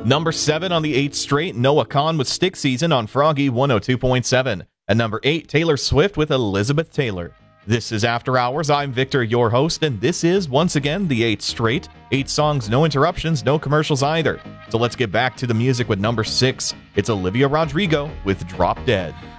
Number 7 on the 8th straight, Noah Kahan with Stick Season on Froggy 102.7. At number 8, Taylor Swift with Elizabeth Taylor. This is After Hours. I'm Victor, your host, and this is, once again, the 8th straight. 8 songs, no interruptions, no commercials either. So let's get back to the music with number 6. It's Olivia Rodrigo with Drop Dead.